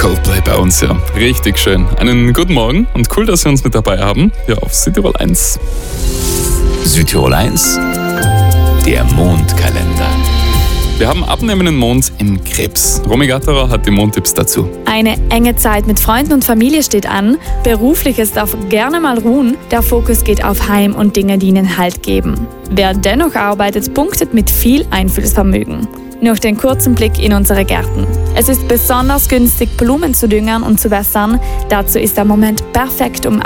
Coldplay bei uns, ja. Richtig schön. Einen guten Morgen und cool, dass Sie uns mit dabei haben, hier auf Südtirol 1. Südtirol 1, der Mondkalender. Wir haben abnehmenden Mond im Krebs. Romy Gatterer hat die Mondtipps dazu. Eine enge Zeit mit Freunden und Familie steht an. Berufliches darf gerne mal ruhen. Der Fokus geht auf Heim und Dinge, die Ihnen Halt geben. Wer dennoch arbeitet, punktet mit viel Einfühlsvermögen. Noch den kurzen Blick in unsere Gärten. Es ist besonders günstig, Blumen zu düngern und zu wässern. Dazu ist der Moment perfekt, um